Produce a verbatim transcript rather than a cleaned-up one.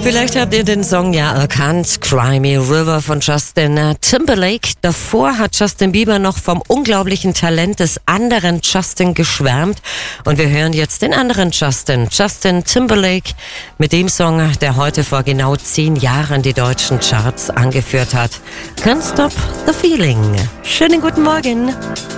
Vielleicht habt ihr den Song ja erkannt, Cry Me River von Justin Timberlake. Davor hat Justin Bieber noch vom unglaublichen Talent des anderen Justin geschwärmt. Und wir hören jetzt den anderen Justin, Justin Timberlake, mit dem Song, der heute vor genau zehn Jahren die deutschen Charts angeführt hat. Can't Stop the Feeling. Schönen guten Morgen.